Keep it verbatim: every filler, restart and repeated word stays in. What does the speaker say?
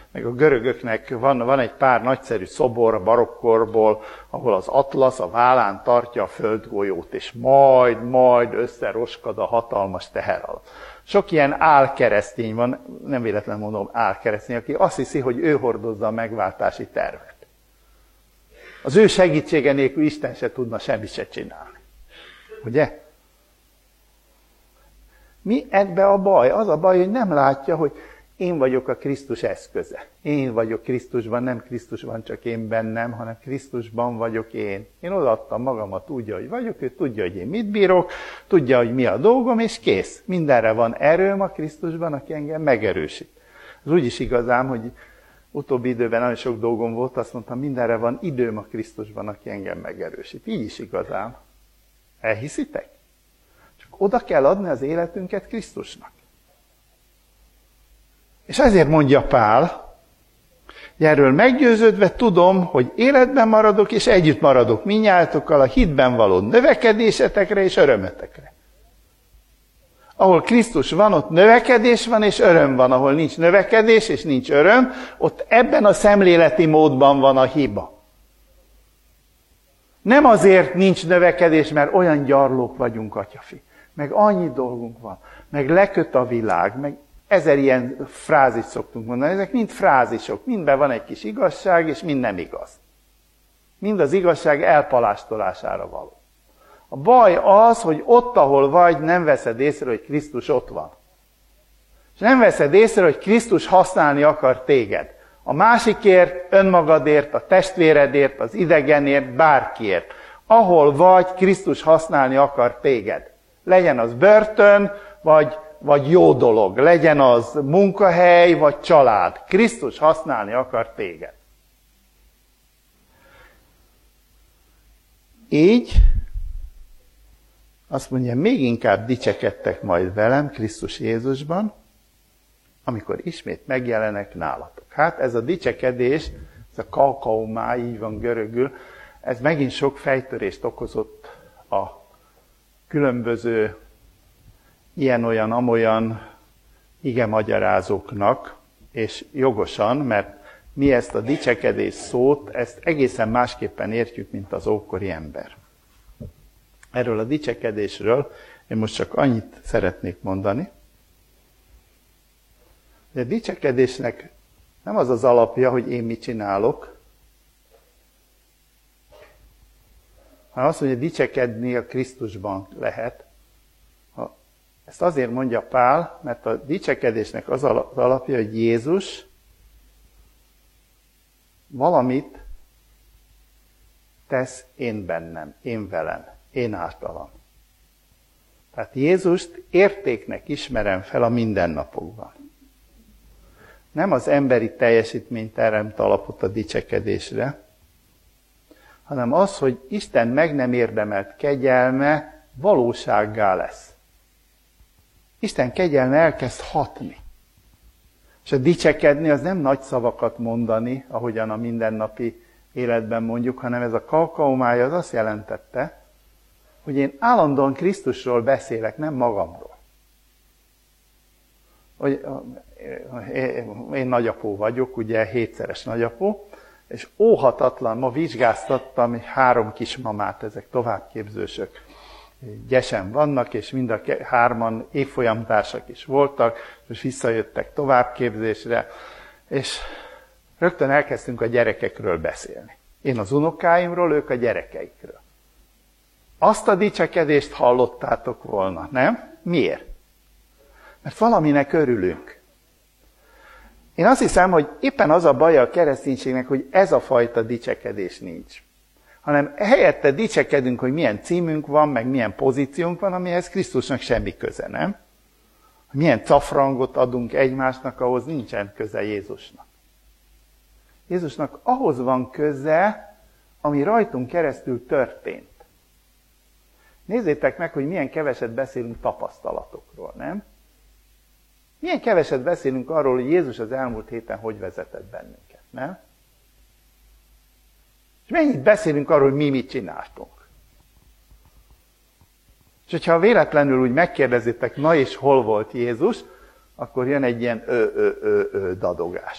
meg a görögöknek van, van egy pár nagyszerű szobor a barokkorból, ahol az Atlasz a vállán tartja a földgolyót, és majd, majd összeroskad a hatalmas teher alatt. Sok ilyen álkeresztény van, nem véletlenül mondom álkeresztény, aki azt hiszi, hogy ő hordozza a megváltási tervet. Az ő segítsége nélkül Isten se tudna semmit se csinálni. Ugye? Mi ebbe a baj? Az a baj, hogy nem látja, hogy én vagyok a Krisztus eszköze. Én vagyok Krisztusban, nem Krisztusban csak én bennem, hanem Krisztusban vagyok én. Én odaadtam magamat úgy, hogy vagyok, ő tudja, hogy én mit bírok, tudja, hogy mi a dolgom, és kész. Mindenre van erőm a Krisztusban, aki engem megerősít. Az úgy is igazám, hogy utóbbi időben nagyon sok dolgom volt, azt mondtam, mindenre van időm a Krisztusban, aki engem megerősít. Így is igazám. Elhiszitek? Csak oda kell adni az életünket Krisztusnak. És ezért mondja Pál, hogy erről meggyőződve tudom, hogy életben maradok, és együtt maradok minnyájatokkal a hitben való növekedésetekre és örömetekre. Ahol Krisztus van, ott növekedés van, és öröm van. Ahol nincs növekedés, és nincs öröm, ott ebben a szemléleti módban van a hiba. Nem azért nincs növekedés, mert olyan gyarlók vagyunk, atyafi. Meg annyi dolgunk van. Meg leköt a világ, meg ezer ilyen frázis szoktunk mondani. Ezek mind frázisok. Mindben van egy kis igazság, és mind nem igaz. Mind az igazság elpalástolására való. A baj az, hogy ott, ahol vagy, nem veszed észre, hogy Krisztus ott van. És nem veszed észre, hogy Krisztus használni akar téged. A másikért, önmagadért, a testvéredért, az idegenért, bárkiért. Ahol vagy, Krisztus használni akar téged. Legyen az börtön, vagy, vagy jó dolog. Legyen az munkahely, vagy család. Krisztus használni akar téged. Így azt mondja, még inkább dicsekedtek majd velem Krisztus Jézusban, amikor ismét megjelenek nálatok. Hát ez a dicsekedés, ez a kaukaumá, így van görögül, ez megint sok fejtörést okozott a különböző ilyen-olyan, amolyan igemagyarázóknak, és jogosan, mert mi ezt a dicsekedés szót, ezt egészen másképpen értjük, mint az ókori ember. Erről a dicsekedésről én most csak annyit szeretnék mondani, hogy a dicsekedésnek nem az az alapja, hogy én mit csinálok, hanem azt mondja, hogy dicsekedni a Krisztusban lehet. Ezt azért mondja Pál, mert a dicsekedésnek az alapja, hogy Jézus valamit tesz én bennem, én velem, én általam. Tehát Jézust értéknek ismerem fel a mindennapokban. Nem az emberi teljesítmény teremt alapot a dicsekedésre, hanem az, hogy Isten meg nem érdemelt kegyelme valósággá lesz. Isten kegyelme elkezd hatni. És a dicsekedni az nem nagy szavakat mondani, ahogyan a mindennapi életben mondjuk, hanem ez a kaukaummája az azt jelentette, hogy én állandóan Krisztusról beszélek, nem magamról. Hogy én nagyapó vagyok, ugye hétszeres nagyapó, és óhatatlan, ma vizsgáztattam három kismamát, ezek továbbképzősök. Gyesen vannak, és mind a hárman évfolyamtársak is voltak, és visszajöttek továbbképzésre, és rögtön elkezdtünk a gyerekekről beszélni. Én az unokáimról, ők a gyerekeikről. Azt a dicsekedést hallottátok volna, nem? Miért? Mert valaminek örülünk. Én azt hiszem, hogy éppen az a baja a kereszténységnek, hogy ez a fajta dicsekedés nincs. Hanem helyette dicsekedünk, hogy milyen címünk van, meg milyen pozíciónk van, amihez Krisztusnak semmi köze, nem? Milyen cafrangot adunk egymásnak, ahhoz nincsen köze Jézusnak. Jézusnak ahhoz van köze, ami rajtunk keresztül történt. Nézzétek meg, hogy milyen keveset beszélünk tapasztalatokról, nem? Milyen keveset beszélünk arról, hogy Jézus az elmúlt héten hogy vezetett bennünket, nem? És mennyit beszélünk arról, hogy mi mit csináltunk. És hogyha véletlenül úgy megkérdezitek, na és hol volt Jézus, akkor jön egy ilyen ö-ö-ö-ö dadogás.